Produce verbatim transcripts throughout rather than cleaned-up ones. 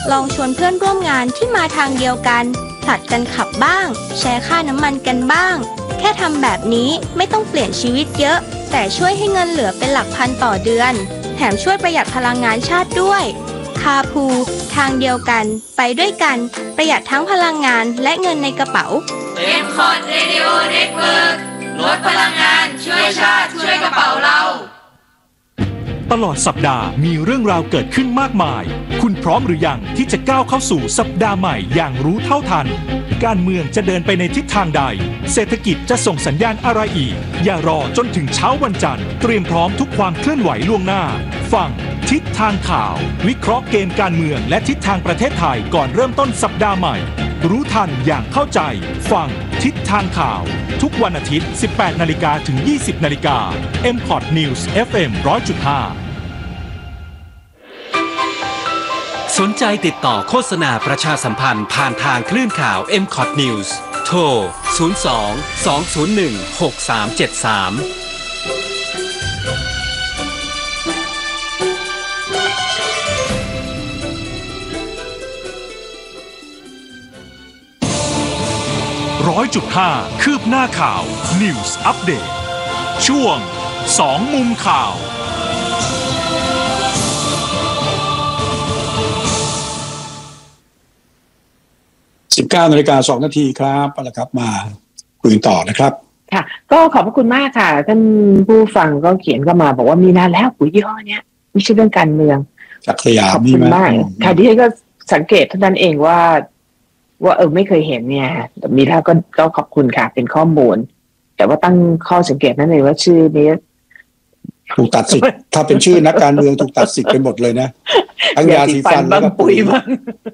ลองชวนเพื่อนร่วมงานที่มาทางเดียวกันผลัดกันขับบ้างแชร์ค่าน้ำมันกันบ้างแค่ทำแบบนี้ไม่ต้องเปลี่ยนชีวิตเยอะแต่ช่วยให้เงินเหลือเป็นหลักพันต่อเดือนแถมช่วยประหยัดพลังงานชาติด้วยคาพูทางเดียวกันไปด้วยกันประหยัดทั้งพลังงานและเงินในกระเป๋าเอ็ม คอท Radio Network ลดพลังงานช่วยชาติช่วยกระเป๋าเราตลอดสัปดาห์มีเรื่องราวเกิดขึ้นมากมายคุณพร้อมหรือยังที่จะก้าวเข้าสู่สัปดาห์ใหม่อย่างรู้เท่าทันการเมืองจะเดินไปในทิศทางใดเศรษฐกิจจะส่งสัญญาณอะไรอีกอย่ารอจนถึงเช้าวันจันทร์เตรียมพร้อมทุกความเคลื่อนไหวล่วงหน้าฟังทิศทางข่าววิเคราะห์เกมการเมืองและทิศทางประเทศไทยก่อนเริ่มต้นสัปดาห์ใหม่รู้ทันอย่างเข้าใจฟังทิศทางข่าวทุกวันอาทิตย์ สิบแปดนาฬิกา ถึง ยี่สิบนาฬิกา เอ็ม คอท News เอฟ เอ็ม หนึ่งร้อยจุดห้าสนใจติดต่อโฆษณาประชาสัมพันธ์ผ่านทางคลื่นข่าว เอ็ม คอท News โทร ศูนย์ สอง สอง ศูนย์ หนึ่ง หก สาม เจ็ด สามร้อยจุดห้าคืบหน้าข่าว News Update ช่วงสองมุมข่าวสิบเก้านาฬิกาสองนาทีครับเอาละครับมาคุยต่อนะครับค่ะก็ขอบพระคุณมากค่ะท่านผู้ฟังก็เขียนก็มาบอกว่ามีนานแล้วปุ๋ยยี่ห้อเนี้ยไม่ใช่เรื่องการเมืองจากสยามขอบคุณมากค่ะที่ก็สังเกตเท่านั้นเองว่าว่าเออไม่เคยเห็นเนี่ยมีแล้วก็ก็ขอบคุณค่ะเป็นข้อมูลแต่ว่าตั้งข้อสังเกตนั่นเองว่าชื่อนี้ถูกตัดสิทธิ์ถ้าเป็นชื่อนักการเมืองถูกตัดสิทธิ์ไปหมดเลยนะทั้งยาสีฟันแล้วก็ปุ๋ยบ้าง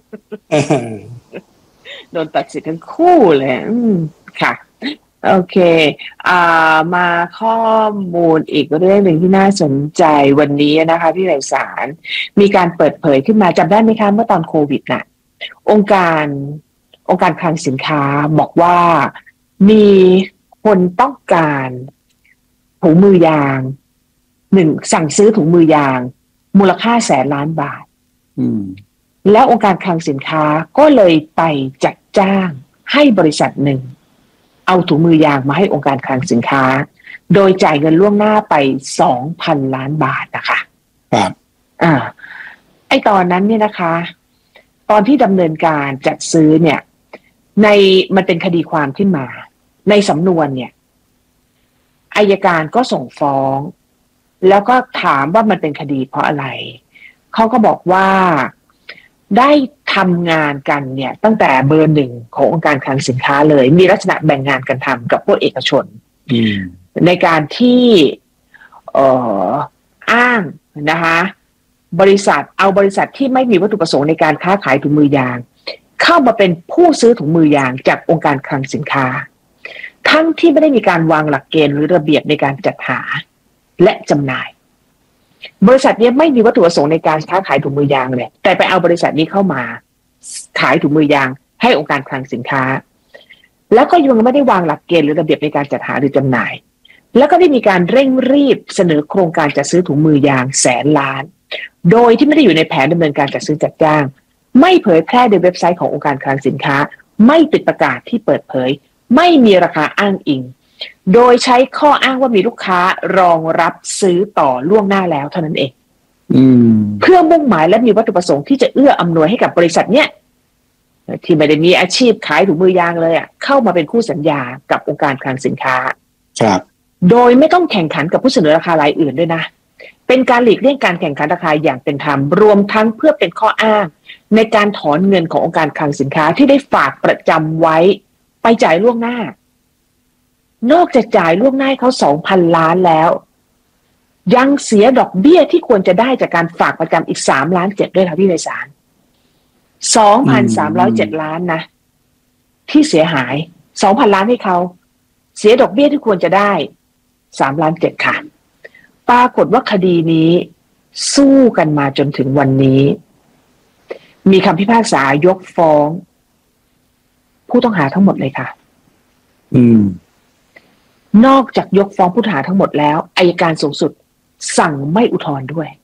โดนตัดสิทธิ์ทั้งคู่เลยอืมค่ะโอเคอ่ามาข้อมูลอีกเรื่องหนึ่งที่น่าสนใจวันนี้นะคะที่ไพศาลมีการเปิดเผยขึ้นมาจำได้ไหมคะเมื่อตอนโควิดน่ะองค์การองค์การคลังสินค้าบอกว่ามีคนต้องการถุงมือยางหนึ่งสั่งซื้อถุงมือยางมูลค่าแสนล้านบาทแล้วองค์การคลังสินค้าก็เลยไปจัดจ้างให้บริษัทหนึ่งเอาถุงมือยางมาให้องค์การคลังสินค้าโดยจ่ายเงินล่วงหน้าไป สองพัน ล้านบาทนะคะครับอ่าไอตอนนั้นเนี่ยนะคะตอนที่ดำเนินการจัดซื้อเนี่ยในมันเป็นคดีความขึ้นมาในสำนวนเนี่ยอัยการก็ส่งฟ้องแล้วก็ถามว่ามันเป็นคดีเพราะอะไรเขาก็บอกว่าได้ทำงานกันเนี่ยตั้งแต่เบอร์หนึ่งขององค์การคลังสินค้าเลยมีลักษณะแบ่งงานกันทำกับพวกเอกชนในการที่เอ่ออ้างนะคะบริษัทเอาบริษัทที่ไม่มีวัตถุประสงค์ในการค้าขายถุงมือยางเข้ามาเป็นผู้ซื้อถุงมือยางจากองค์การคลังสินค้าทั้งที่ไม่ได้มีการวางหลักเกณฑ์หรือระเบียบในการจัดหาและจำหน่ายบริษัทนี้ไม่มีวัตถุประสงค์ในการค้าขายถุงมือยางเลยแต่ไปเอาบริษัทนี้เข้ามาขายถุงมือยางให้องค์การคลังสินค้าแล้วก็ยังไม่ได้วางหลักเกณฑ์หรือระเบียบในการจัดหาหรือจำหน่ายแล้วก็ได้มีการเร่งรีบเสนอโครงการจัดซื้อถุงมือยางแสนล้านโดยที่ไม่ได้อยู่ในแผนดำเนินการจัดซื้อจัดจ้างไม่เผยแพร่ในเว็บไซต์ขององค์การคลังสินค้าไม่ติดประกาศที่เปิดเผยไม่มีราคาอ้างอิงโดยใช้ข้ออ้างว่ามีลูกค้ารองรับซื้อต่อล่วงหน้าแล้วเท่านั้นเองเพื่อมุ่งหมายและมีวัตถุประสงค์ที่จะเอื้ออำนวยให้กับบริษัทเนี้ยที่ไม่ได้มีอาชีพขายถุงมือยางเลยอ่ะเข้ามาเป็นคู่สัญญากับองค์การคลังสินค้าครับโดยไม่ต้องแข่งขันกับผู้เสนอราคารายอื่นด้วยนะเป็นการหลีกเลี่ยงการแข่งขันราคาอย่างเป็นธรรมรวมทั้งเพื่อเป็นข้ออ้างในการถอนเงินขององค์การคลังสินค้าที่ได้ฝากประจำไว้ไปจ่ายล่วงหน้านอกจากจ่ายล่วงหน้าเขา สองพัน ล้านแล้วยังเสียดอกเบี้ยที่ควรจะได้จากการฝากประจำอีกสามล้านเจ็ดด้วยค่ะพี่ไพศาล สองพันสามร้อยเจ็ด ล้านนะที่เสียหาย สองพัน ล้านให้เขาเสียดอกเบี้ยที่ควรจะได้สามล้านเจ็ดค่ะปรากฏว่าคดีนี้สู้กันมาจนถึงวันนี้มีคำพิพากษายกฟ้องผู้ต้องหาทั้งหมดเลยค่ะอืมนอกจากยกฟ้องผู้ต้องหาทั้งหมดแล้วอัยการสูงสุดสั่งไม่อุทธรณ์ด้วย